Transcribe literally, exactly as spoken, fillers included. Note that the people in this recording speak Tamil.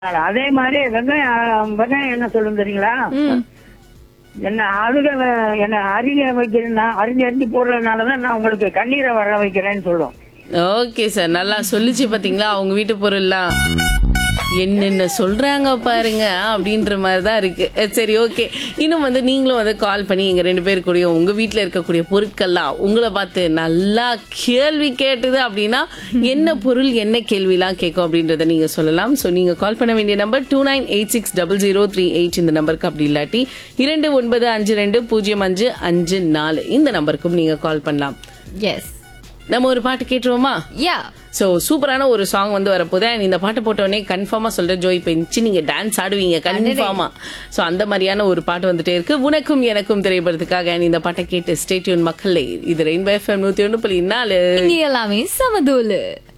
அதே மாதிரி வெங்காயம் வெங்காயம் என்ன சொல்லும் தெரியுங்களா? ம். என்ன அழுக வ- என்ன அருகே வைக்கிறேன்னா அருகே அரிஞ்சு போடுறதுனாலதான் நான் உங்களுக்கு கண்ணீரை வர வைக்கிறேன்னு சொல்லும். ஓகே சார், நல்லா சொல்லிச்சு பாத்தீங்களா உங்க வீட்டு பொருள்லாம். என்னென்ன சொல்றாங்க பாருங்க அப்படின்ற மாதிரி தான் இருக்கு. அஹ் சரி, ஓகே. இன்னும் வந்து நீங்களும் வந்து கால் பண்ணி எங்க ரெண்டு பேரு கூடயும் உங்க வீட்டுல இருக்கக்கூடிய பொருட்கள்லாம் உங்களை பார்த்து நல்லா கேள்வி கேட்டுது அப்படின்னா என்ன பொருள் என்ன கேள்விலாம் கேட்கும் அப்படின்றத நீங்க சொல்லலாம். ஸோ நீங்க கால் பண்ண வேண்டிய number two nine eight six double zero three eight இந்த நம்பருக்கு, அப்படி இல்லாட்டி இரண்டு ஒன்பது அஞ்சு ரெண்டு பூஜ்ஜியம் அஞ்சு அஞ்சு நாலு இந்த நம்பருக்கும் நீங்க கால் பண்ணலாம். எஸ். நம்ம ஒரு பாட்டு கேட்டுருவோமா? யா. சோ சூப்பரான ஒரு சாங் வந்து வரப்போது. And இந்த பாட்டு போட்ட உடனே கன்ஃபார்மா சொல்றேன் ஜோய் பெஞ்சு நீங்க டான்ஸ் ஆடுவீங்க கன்ஃபார்மா. சோ அந்த மாதிரியான ஒரு பாட்டு வந்துட்டே இருக்கு உனக்கும் எனக்கும் திரைப்படத்துக்காக. And இந்த பாட்டை கேட்டு ஸ்டே டியூன் மக்களே. இது ரெயின்போ எஃப்எம் நூத்தி ஒன்று புள்ளி நாலு. இங்க எல்லாமே சமதூலு.